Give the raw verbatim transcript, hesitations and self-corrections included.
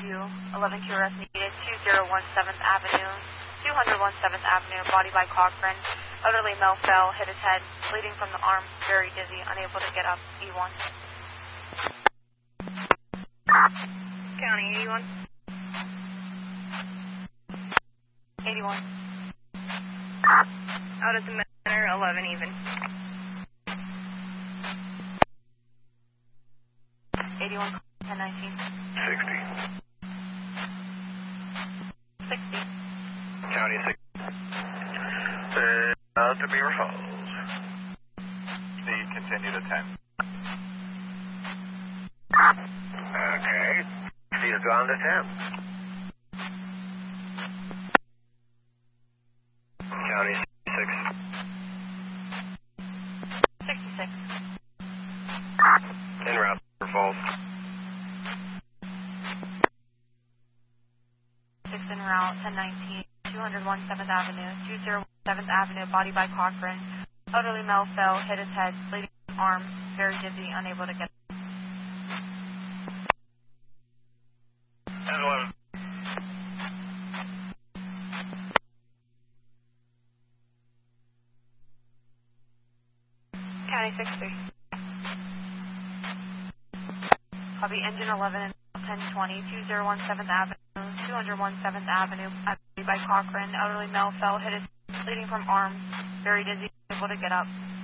two, eleven Q arrest needed, two oh one seventh Avenue, two oh one seventh Avenue, body by Cochran. Elderly male fell, hit his head, bleeding from the arm, very dizzy, unable to get up, E one. County, eighty-one. eighty-one. Out at the Manor, eleven even. eighty-one, ten nineteen. sixty. sixty. County six. Uh, out to Beaver Falls. Speed continue to ten. Okay. Speed has gone to ten. County six. sixty-six. En route to Beaver Falls. six en route, ten nineteen, two oh one seventh Avenue, two oh one seventh Avenue, body by Cochran. Elderly male fell, hit his head, bleeding from the arm, very dizzy, unable to get up. ten eleven. County six three. Copy engine eleven and ten twenty, two oh one seventh Avenue, two oh one seventh Avenue, body by Cochran. Elderly male fell, hit his head, bleeding from arm, very dizzy, unable to get up.